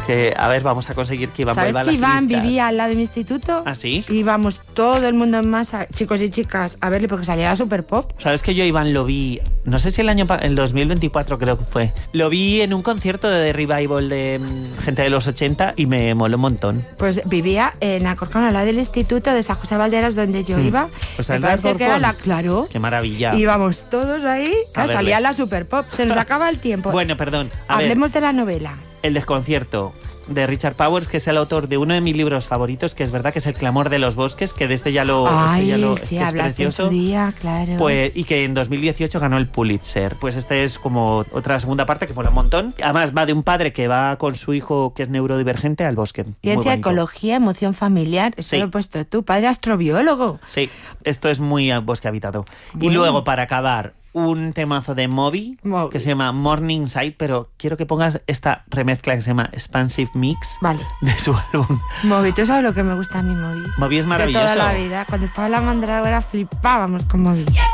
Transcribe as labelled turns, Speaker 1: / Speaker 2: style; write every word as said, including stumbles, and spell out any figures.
Speaker 1: que, a ver, vamos a conseguir que Iván vuelva a las
Speaker 2: ¿Sabes que Iván
Speaker 1: listas?
Speaker 2: vivía al lado de mi instituto?
Speaker 1: ¿Ah, sí?
Speaker 2: Íbamos todo el mundo en masa, chicos y chicas, a verle porque salía la Super Pop.
Speaker 1: ¿Sabes que yo a Iván lo vi, no sé si el año, el dos mil veinticuatro creo que fue, lo vi en un concierto de revival de mm, gente de los ochenta y me moló un montón.
Speaker 2: Pues vivía en Alcorcón, al lado del instituto de San José Valderas, donde yo
Speaker 1: Mm.
Speaker 2: iba.
Speaker 1: Pues
Speaker 2: Me
Speaker 1: en
Speaker 2: parece que era la... Claro.
Speaker 1: Qué maravilla.
Speaker 2: Íbamos todos ahí, claro,
Speaker 1: verle.
Speaker 2: salía la Super Pop, se nos acaba el tiempo.
Speaker 1: Bueno, perdón, a
Speaker 2: Hablemos
Speaker 1: ver,
Speaker 2: de la novela.
Speaker 1: El desconcierto de Richard Powers, que es el autor de uno de mis libros favoritos, que es verdad que es El clamor de los bosques, que de este ya lo...
Speaker 2: Ay,
Speaker 1: este ya lo,
Speaker 2: sí,
Speaker 1: es
Speaker 2: hablaste en
Speaker 1: precioso.
Speaker 2: su día, claro.
Speaker 1: Pues, y que en dos mil dieciocho ganó el Pulitzer. Pues este es como otra segunda parte que mola un montón. Además va de un padre que va con su hijo, que es neurodivergente, al bosque. Muy
Speaker 2: Ciencia,
Speaker 1: bonito.
Speaker 2: ecología, emoción familiar. Eso
Speaker 1: Sí.
Speaker 2: lo he puesto tú, padre astrobiólogo.
Speaker 1: Sí, esto es muy a bosque habitado.
Speaker 2: Bueno.
Speaker 1: Y luego, para acabar, un temazo de Moby,
Speaker 2: Moby.
Speaker 1: que se llama Morningside, pero quiero que pongas esta remezcla que se llama Expansive Mix
Speaker 2: Vale.
Speaker 1: de su álbum.
Speaker 2: Moby, ¿tú sabes lo que me gusta a mí, Moby?
Speaker 1: Moby es
Speaker 2: De
Speaker 1: maravilloso.
Speaker 2: toda la vida. Cuando estaba en la mandrágora flipábamos con Moby.